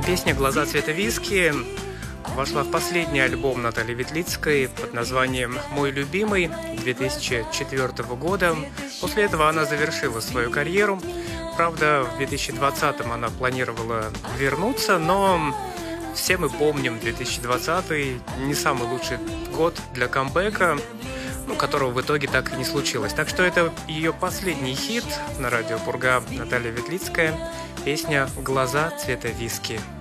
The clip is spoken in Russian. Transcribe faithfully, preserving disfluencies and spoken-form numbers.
Песня «Глаза цвета виски» вошла в последний альбом Натальи Ветлицкой под названием «Мой любимый» две тысячи четвёртого года. После этого она завершила свою карьеру. Правда, в две тысячи двадцатом она планировала вернуться, но все мы помним две тысячи двадцатый не самый лучший год для камбэка, ну, которого в итоге так и не случилось. Так что это ее последний хит на радио Пурга. Наталья Ветлицкая, песня «Глаза цвета виски».